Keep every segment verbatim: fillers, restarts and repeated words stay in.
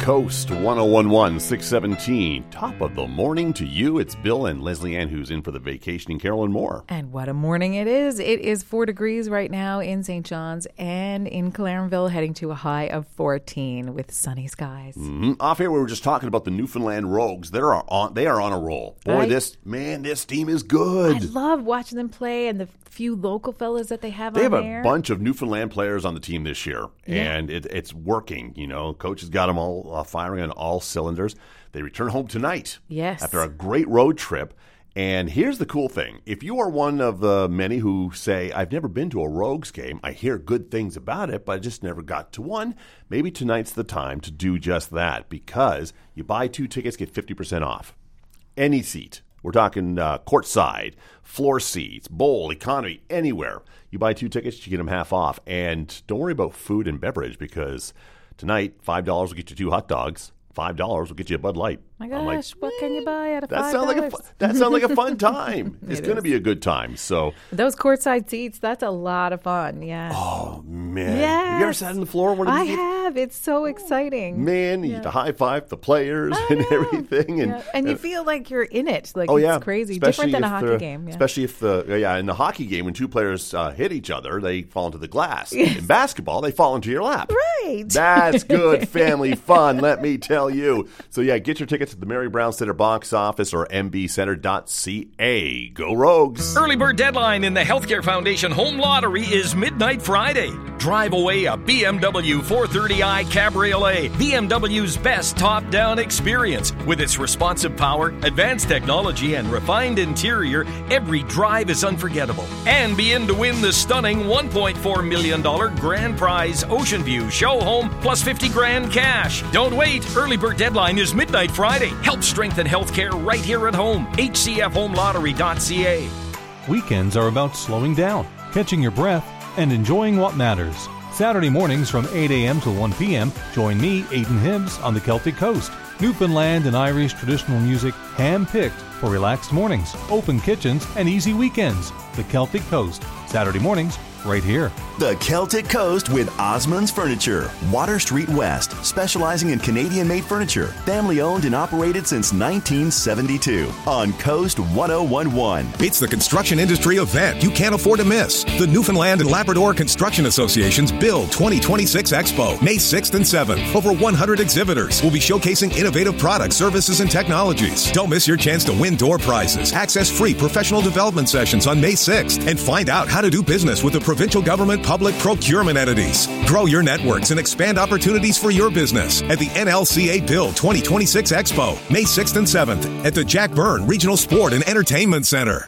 Coast, one oh one one, six seventeen. Top of the morning to you. It's Bill and Leslie Ann who's in for the vacationing Carolyn Moore. And what a morning it is. It is four degrees right now in Saint John's and in Clarenville, heading to a high of fourteen with sunny skies. Mm-hmm. Off here, we were just talking about the Newfoundland Rogues. They are on, they are on a roll. Boy, I, this, man, this team is good. I love watching them play and the few local fellas that they have they on have there. a bunch of Newfoundland players on the team this year, yeah. and it, it's working. You know, coach has got them all uh, firing on all cylinders. They return home tonight yes. after a great road trip. And here's the cool thing. If you are one of the many who say, I've never been to a Rogues game, I hear good things about it, but I just never got to one, maybe tonight's the time to do just that, because you buy two tickets, get fifty percent off. Any seat. We're talking uh, courtside, floor seats, bowl, economy, anywhere. You buy two tickets, you get them half off. And don't worry about food and beverage, because tonight, five dollars will get you two hot dogs. five dollars will get you a Bud Light. My gosh, like, what can you buy out of that five sounds dollars? like a fu- that sounds like a fun time. It's It going to is. be a good time. So Those courtside seats, that's a lot of fun, yeah. Oh, man. Yes. Have you ever sat on the floor? One of I these? have. It's so exciting. Man, you Yeah. get to high-five the players I and know. everything. And, Yeah. and you feel like you're in it. Like oh, it's yeah. crazy. Especially Different than a if hockey the- game. Yeah. Especially if the, yeah, in the hockey game, when two players uh, hit each other, they fall into the glass. In basketball, they fall into your lap. Right. That's good family fun, let me tell you. So, yeah, get your tickets at the Mary Brown Center box office or m b center dot c a. Go Rogues. Early bird deadline in the Healthcare Foundation Home Lottery is midnight Friday. Drive away a B M W four thirty i Cabriolet, B M W's best top-down experience. With its responsive power, advanced technology, and refined interior, every drive is unforgettable. And be in to win the stunning one point four million dollars grand prize Ocean View Show Home plus fifty grand cash. Don't wait. Early bird deadline is midnight Friday. Help strengthen healthcare right here at home. H C F home lottery dot c a. Weekends are about slowing down, catching your breath, and enjoying what matters. Saturday mornings from eight a.m. to one p.m., join me, Aidan Hibbs, on the Celtic Coast. Newfoundland and Irish traditional music hand-picked for relaxed mornings, open kitchens, and easy weekends. The Celtic Coast, Saturday mornings, right here. The Celtic Coast with Osmond's Furniture, Water Street West, specializing in Canadian-made furniture, family-owned and operated since nineteen seventy-two on Coast one oh one one. It's the construction industry event you can't afford to miss. The Newfoundland and Labrador Construction Association's Build twenty twenty-six Expo, May sixth and seventh. Over one hundred exhibitors will be showcasing innovative products, services, and technologies. Don't miss your chance to win door prizes. Access free professional development sessions on May sixth and find out how to do business with the provincial government public procurement entities. Grow your networks and expand opportunities for your business at the N L C A Build twenty twenty-six Expo, May sixth and seventh at the Jack Byrne Regional Sport and Entertainment Center.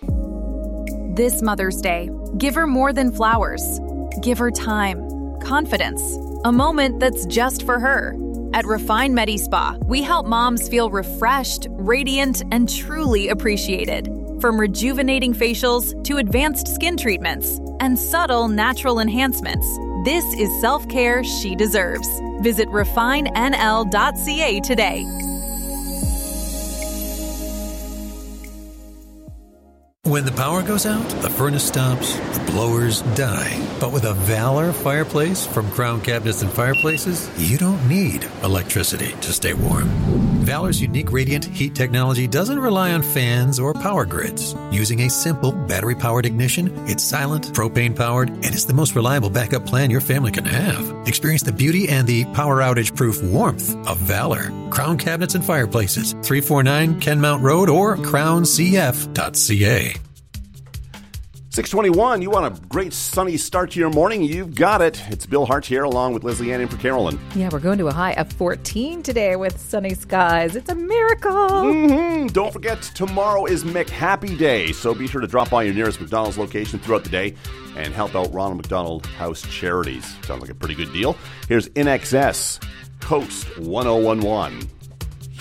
This Mother's Day, give her more than flowers. Give her time, confidence, a moment that's just for her. At Refine Medi Spa, we help moms feel refreshed, radiant, and truly appreciated. From rejuvenating facials to advanced skin treatments and subtle natural enhancements, this is self-care she deserves. Visit refine n l dot c a today. When the power goes out, the furnace stops, the blowers die. But with a Valor fireplace from Crown Cabinets and Fireplaces, you don't need electricity to stay warm. Valor's unique radiant heat technology doesn't rely on fans or power grids. Using a simple battery-powered ignition, it's silent, propane-powered, and it's the most reliable backup plan your family can have. Experience the beauty and the power outage-proof warmth of Valor. Crown Cabinets and Fireplaces, three forty-nine Kenmount Road or crown c f dot c a. six twenty-one, you want a great sunny start to your morning? You've got it. It's Bill Hart here along with Leslie Ann in for Carolyn. Yeah, we're going to a high of fourteen today with sunny skies. It's a miracle. Mm-hmm. Don't forget, tomorrow is McHappy Day, so be sure to drop by your nearest McDonald's location throughout the day and help out Ronald McDonald House Charities. Sounds like a pretty good deal. Here's N X S, Coast one oh one one.